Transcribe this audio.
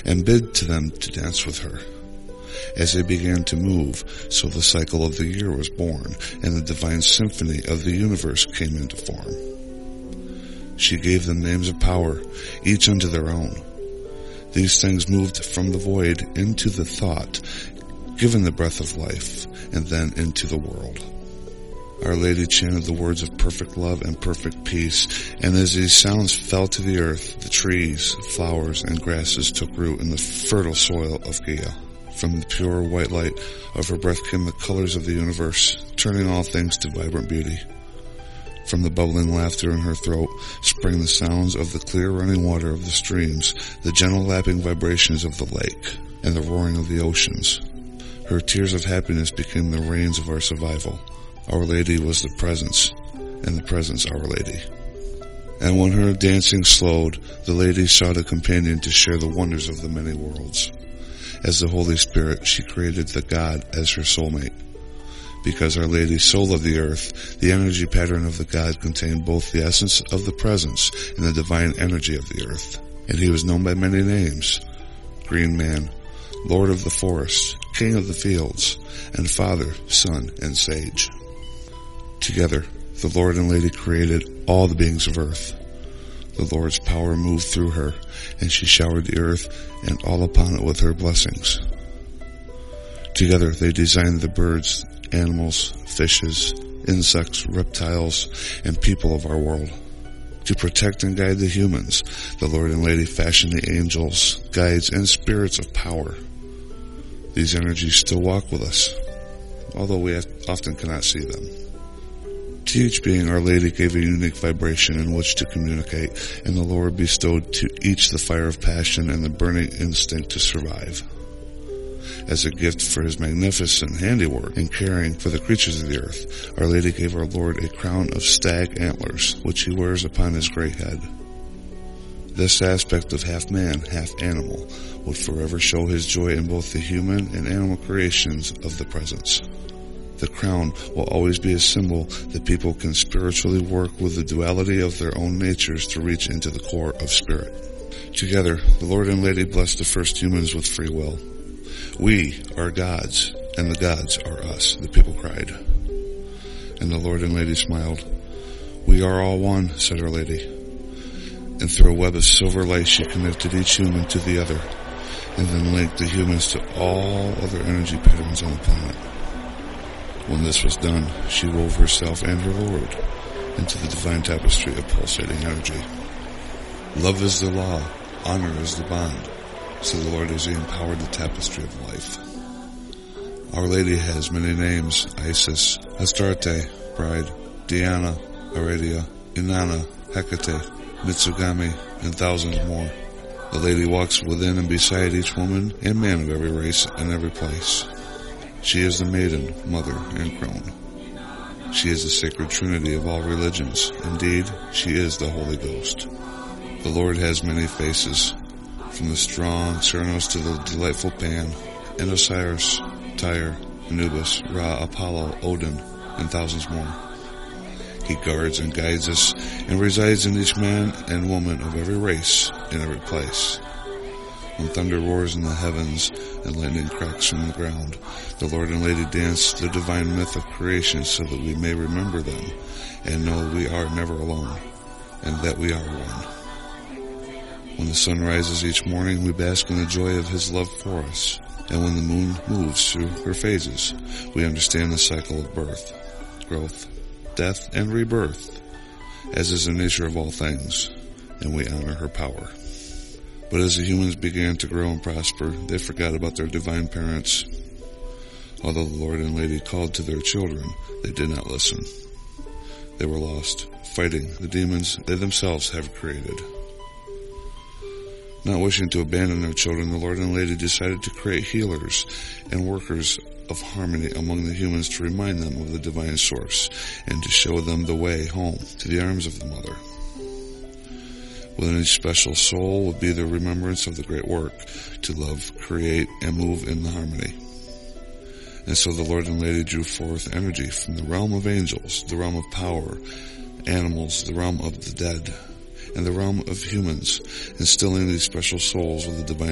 and bid to them to dance with her. As they began to move, so the cycle of the year was born, and the divine symphony of the universe came into form. She gave them names of power, each unto their own. These things moved from the void into the thought, given the breath of life, and then into the world. Our Lady chanted the words of perfect love and perfect peace, and as these sounds fell to the earth, the trees, flowers, and grasses took root in the fertile soil of Gaia. From the pure white light of her breath came the colors of the universe, turning all things to vibrant beauty. From the bubbling laughter in her throat sprang the sounds of the clear running water of the streams, the gentle lapping vibrations of the lake, and the roaring of the oceans. Her tears of happiness became the rains of our survival. Our Lady was the presence, and the presence Our Lady. And when her dancing slowed, the Lady sought a companion to share the wonders of the many worlds. As the Holy Spirit, she created the God as her soulmate. Because Our Lady so loved the earth, the energy pattern of the God contained both the essence of the presence and the divine energy of the earth. And he was known by many names: Green Man, Lord of the Forest, King of the Fields, and Father, Son, and Sage. Together, the Lord and Lady created all the beings of earth. The Lord's power moved through her, and she showered the earth and all upon it with her blessings. Together they designed the birds, animals, fishes, insects, reptiles, and people of our world. To protect and guide the humans, the Lord and Lady fashioned the angels, guides, and spirits of power. These energies still walk with us, although we often cannot see them. To each being, Our Lady gave a unique vibration in which to communicate, and the Lord bestowed to each the fire of passion and the burning instinct to survive. As a gift for his magnificent handiwork in caring for the creatures of the earth, Our Lady gave our Lord a crown of stag antlers, which he wears upon his great head. This aspect of half man, half animal would forever show his joy in both the human and animal creations of the presence. The crown will always be a symbol that people can spiritually work with the duality of their own natures to reach into the core of spirit. Together, the Lord and Lady blessed the first humans with free will. We are gods, and the gods are us, the people cried. And the Lord and Lady smiled. We are all one, said Our Lady. And through a web of silver light she connected each human to the other, and then linked the humans to all other energy patterns on the planet. When this was done, she wove herself and her Lord into the divine tapestry of pulsating energy. Love is the law, honor is the bond, so the Lord as he empowered the tapestry of life. Our Lady has many names: Isis, Astarte, Bride, Diana, Aradia, Inanna, Hecate, Mitsugami, and thousands more. The Lady walks within and beside each woman and man of every race and every place. She is the Maiden, Mother, and Crone. She is the sacred trinity of all religions. Indeed, she is the Holy Ghost. The Lord has many faces, from the strong Cernunnos to the delightful Pan, and Osiris, Tyre, Anubis, Ra, Apollo, Odin, and thousands more. He guards and guides us and resides in each man and woman of every race in every place. When thunder roars in the heavens and lightning cracks from the ground, the Lord and Lady dance the divine myth of creation so that we may remember them and know we are never alone and that we are one. When the sun rises each morning, we bask in the joy of his love for us. And when the moon moves through her phases, we understand the cycle of birth, growth, death, and rebirth, as is the nature of all things, and we honor her power. But as the humans began to grow and prosper, they forgot about their divine parents. Although the Lord and Lady called to their children, they did not listen. They were lost, fighting the demons they themselves have created. Not wishing to abandon their children, the Lord and Lady decided to create healers and workers of harmony among the humans to remind them of the divine source and to show them the way home to the arms of the Mother. Within each special soul would be the remembrance of the great work to love, create, and move in the harmony. And so the Lord and Lady drew forth energy from the realm of angels, the realm of power, animals, the realm of the dead, and the realm of humans, instilling these special souls with the divine